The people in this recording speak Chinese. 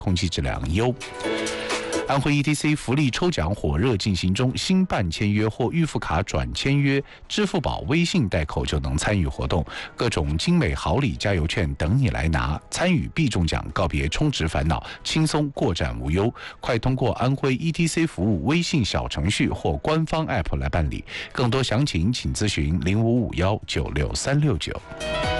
空气质量优。安徽 ETC 福利抽奖火热进行中，新办签约或预付卡转签约，支付宝、微信代扣就能参与活动，各种精美好礼、加油券等你来拿。参与必中奖，告别充值烦恼，轻松过站无忧。快通过安徽 ETC 服务微信小程序或官方 App 来办理。更多详情请咨询0551963669。